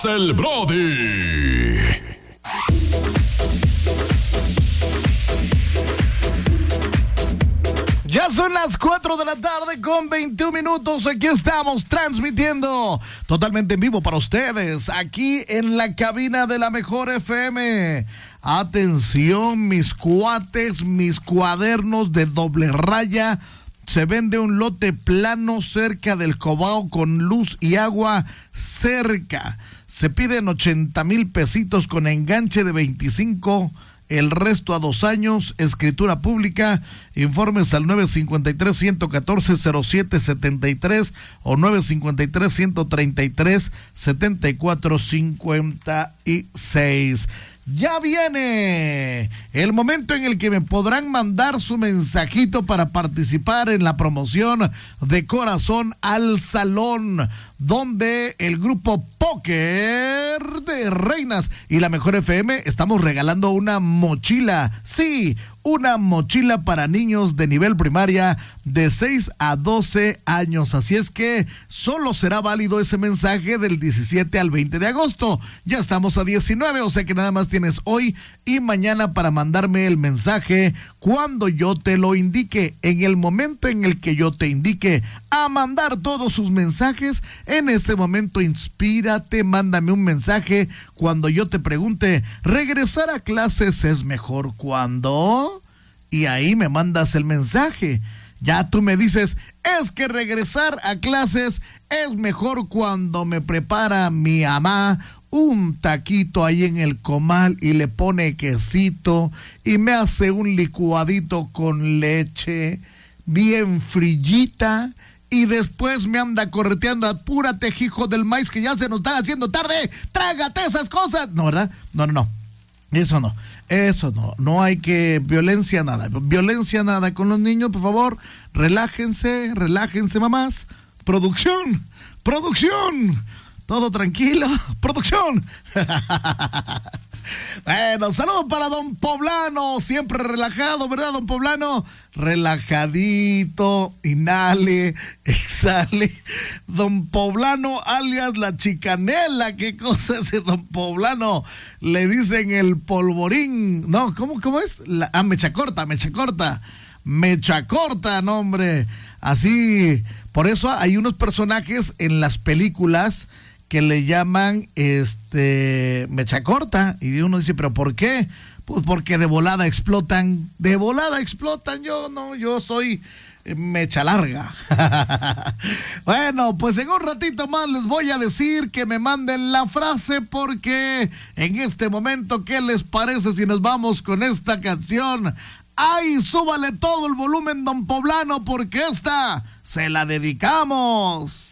El Brody. Ya son las 4 de la tarde con 21 minutos. Aquí estamos transmitiendo totalmente en vivo para ustedes, aquí en la cabina de la Mejor FM. Atención, mis cuates, mis cuadernos de doble raya. Se vende un lote plano cerca del Cobao con luz y agua cerca. Se piden 80,000 pesitos con enganche de 25, el resto a 2 años, escritura pública. Informes al 953-114-0773 o 953-133-7456. Ya viene el momento en el que me podrán mandar su mensajito para participar en la promoción de Corazón al Salón, donde el grupo Póker de Reinas y la Mejor FM estamos regalando una mochila. Sí, una mochila para niños de nivel primaria de 6 a 12 años. Así es que solo será válido ese mensaje del 17 al 20 de agosto. Ya estamos a 19, o sea que nada más tienes hoy y mañana para mandarme el mensaje cuando yo te lo indique. En el momento en el que yo te indique a mandar todos sus mensajes, en ese momento inspírate, mándame un mensaje cuando yo te pregunte, ¿regresar a clases es mejor cuándo? Y ahí me mandas el mensaje. Ya tú me dices, es que regresar a clases es mejor cuando me prepara mi mamá un taquito ahí en el comal y le pone quesito y me hace un licuadito con leche bien frillita y después me anda correteando, apúrate, hijo del maíz, que ya se nos está haciendo tarde, trágate esas cosas. No, ¿verdad? No. Eso no, no hay que violencia nada con los niños, por favor, relájense mamás, producción, todo tranquilo, producción. Bueno, saludos para don Poblano, siempre relajado, ¿verdad, don Poblano? Relajadito, inhale, exhale. Don Poblano alias la chicanela, ¿qué cosa es ese don Poblano? Le dicen el polvorín, no, ¿cómo es? Mecha corta, no, hombre, así, por eso hay unos personajes en las películas que le llaman mecha corta, y uno dice, ¿pero por qué? Pues porque de volada explotan, yo soy mecha larga. Bueno, pues en un ratito más les voy a decir que me manden la frase, porque en este momento, ¿qué les parece si nos vamos con esta canción? ¡Ay, súbale todo el volumen, don Poblano, porque esta se la dedicamos!